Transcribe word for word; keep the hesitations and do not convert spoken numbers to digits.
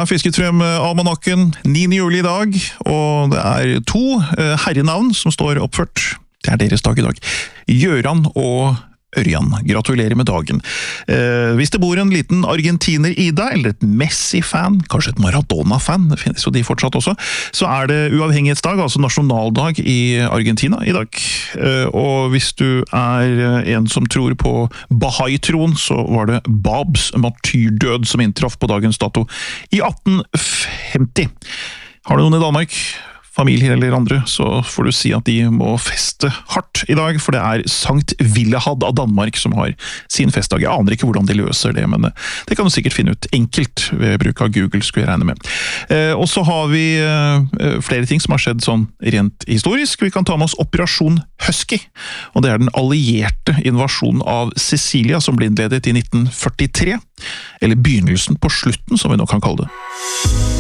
Jeg har fisket frem almanakken niende juli i dag, og det er to herrenavn som står oppført. Det er deres dag i dag. Gjøran og Ørjan. Gratulerer med dagen. Eh, hvis det bor en liten argentiner i deg, eller et Messi-fan, kanskje et Maradona-fan, det finnes jo de fortsatt også, så er det uavhengighetsdag, altså nasjonaldag i Argentina i dag. Eh, og hvis du er en som tror på Bahai-troen, så var det Babs martyrdød som inntraff på dagens dato i atten femti. Har du noen i Danmark? Familier eller andre, så får du si at de må feste hardt i dag, for det er Sankt Willehad av Danmark som har sin festdag. Jeg aner ikke hvordan de løser det, men det kan du sikkert finne ut enkelt ved bruk av Google, skulle jeg regne med. Eh, og så har vi eh, flere ting som har skjedd sånn rent historisk. Vi kan ta med oss Operasjon Husky, og det er den allierte invasjonen av Sicilia som ble innledet i nitten førtitre, eller begynnelsen på slutten, som vi nå kan kalle det.